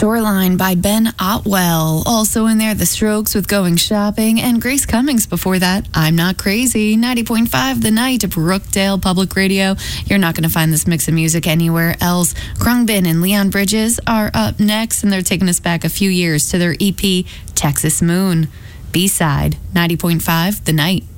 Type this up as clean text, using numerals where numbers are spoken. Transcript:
Shoreline by Ben Otwell. Also in there, The Strokes with Going Shopping, and Grace Cummings before that, I'm Not Crazy. 90.5 The Night, Brookdale Public Radio. You're not going to find this mix of music anywhere else. Krungbin and Leon Bridges are up next, and they're taking us back a few years to their EP, Texas Moon. B-side, 90.5 The Night.